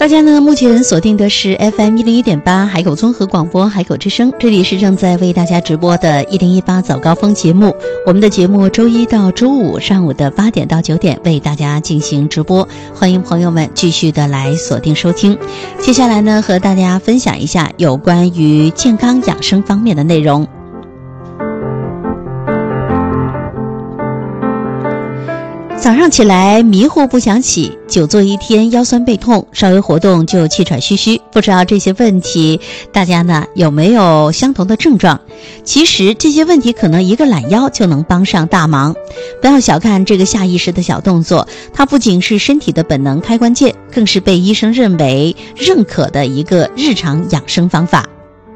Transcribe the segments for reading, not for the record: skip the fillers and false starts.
大家呢目前锁定的是 FM101.8 海口综合广播海口之声，这里是正在为大家直播的1018早高峰节目。我们的节目周一到周五上午的8点到9点为大家进行直播，欢迎朋友们继续的来锁定收听。接下来呢，和大家分享一下有关于健康养生方面的内容。早上起来迷糊不想起，久坐一天腰酸背痛，稍微活动就气喘吁吁，不知道这些问题大家呢有没有相同的症状？其实这些问题可能一个懒腰就能帮上大忙。不要小看这个下意识的小动作，它不仅是身体的本能开关键，更是被医生认可的一个日常养生方法。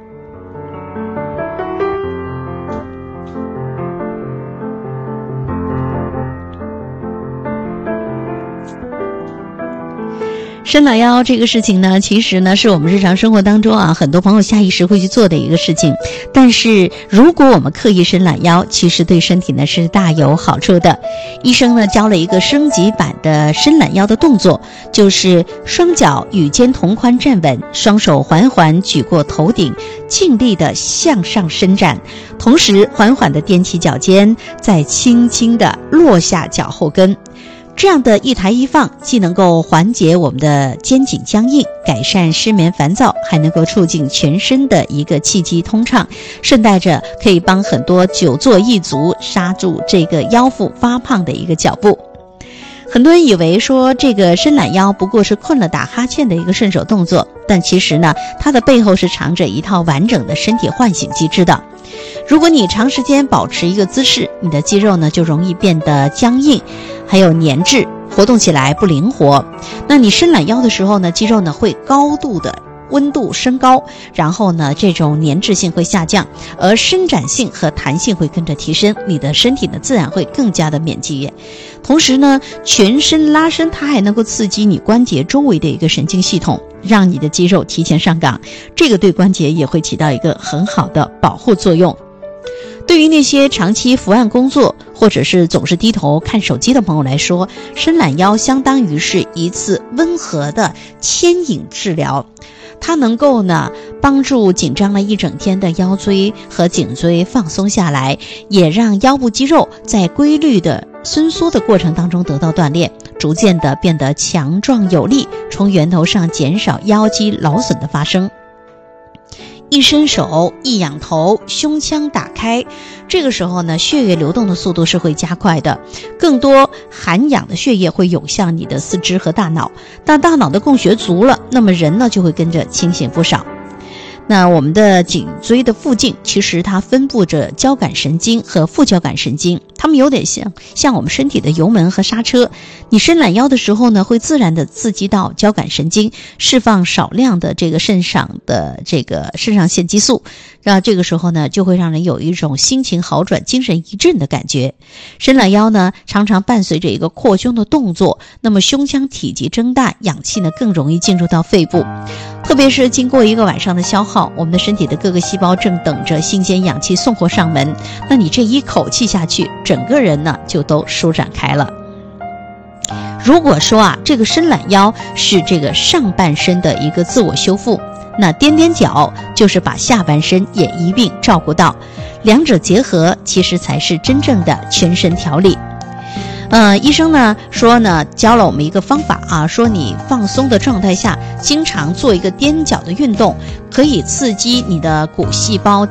伸懒腰这个事情呢，其实呢是我们日常生活当中很多朋友下意识会去做的一个事情。但是如果我们刻意伸懒腰，其实对身体呢是大有好处的。医生呢教了一个升级版的伸懒腰的动作，就是双脚与肩同宽站稳，双手缓缓举过头顶，尽力的向上伸展，同时缓缓的踮起脚尖，再轻轻的落下脚后跟。这样的一抬一放，既能够缓解我们的肩颈僵硬，改善失眠烦躁，还能够促进全身的一个气机通畅，顺带着可以帮很多久坐一族刹住这个腰腹发胖的一个脚步。很多人以为说这个伸懒腰不过是困了打哈欠的一个顺手动作，但其实呢，它的背后是藏着一套完整的身体唤醒机制的。如果你长时间保持一个姿势，你的肌肉呢就容易变得僵硬，还有粘滞，活动起来不灵活。那你伸懒腰的时候呢，肌肉呢会高度的温度升高，然后呢这种粘滞性会下降，而伸展性和弹性会跟着提升，你的身体呢自然会更加的免疫。同时呢，全身拉伸它还能够刺激你关节周围的一个神经系统，让你的肌肉提前上岗，这个对关节也会起到一个很好的保护作用。对于那些长期伏案工作或者是总是低头看手机的朋友来说，伸懒腰相当于是一次温和的牵引治疗，它能够呢帮助紧张了一整天的腰椎和颈椎放松下来，也让腰部肌肉在规律的伸缩的过程当中得到锻炼，逐渐的变得强壮有力，从源头上减少腰肌劳损的发生。一伸手一仰头，胸腔打开，这个时候呢，血液流动的速度是会加快的，更多含氧的血液会涌向你的四肢和大脑。当大脑的供血足了，那么人呢就会跟着清醒不少。那我们的颈椎的附近，其实它分布着交感神经和副交感神经，它们有点像我们身体的油门和刹车。你伸懒腰的时候呢，会自然的刺激到交感神经，释放少量的这个肾上腺激素，那这个时候呢，就会让人有一种心情好转、精神一振的感觉。伸懒腰呢，常常伴随着一个扩胸的动作，那么胸腔体积增大，氧气呢更容易进入到肺部。特别是经过一个晚上的消耗，我们的身体的各个细胞正等着新鲜氧气送货上门，那你这一口气下去，整个人呢就都舒展开了。如果说这个伸懒腰是这个上半身的一个自我修复，那踮脚就是把下半身也一并照顾到，两者结合其实才是真正的全身调理。医生呢说呢，教了我们一个方法说你放松的状态下，经常做一个踮脚的运动，可以刺激你的骨细胞